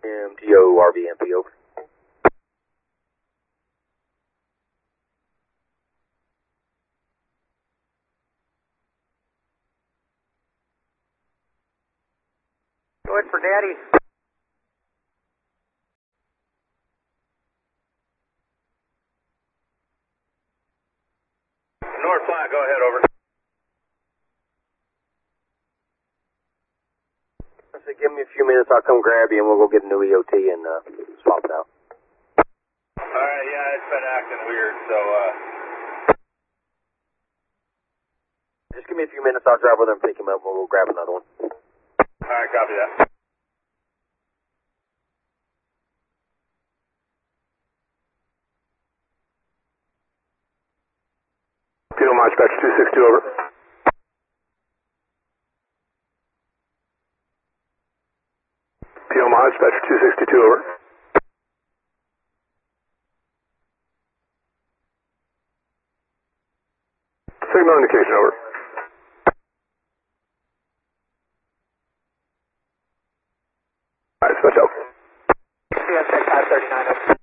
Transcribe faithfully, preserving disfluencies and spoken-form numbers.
M T O R V M P, over. Go ahead for Daddy. North Flat, go ahead, over. I said, give me a few minutes, I'll come grab you, and we'll go get a new E O T and uh, swap it out. Alright, yeah, it's been acting weird, so, uh... Just give me a few minutes, I'll drive over there and pick him up, and we'll go grab another one. Alright, copy that. P O Mod Dispatcher two six two, over. P O Mod Dispatcher two sixty-two, over. Signal indication, over. Alright, dispatch out. C S X five thirty-nine, over.